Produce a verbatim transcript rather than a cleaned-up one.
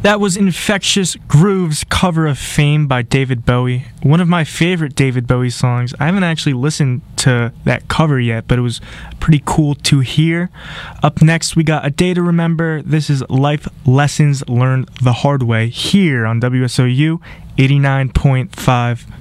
That was Infectious Grooves cover of Fame by David Bowie. One of my favorite David Bowie songs. I haven't actually listened to that cover yet, but it was pretty cool to hear. Up next, we got A Day to Remember. This is Life Lessons Learned the Hard Way here on W S O U eighty-nine point five.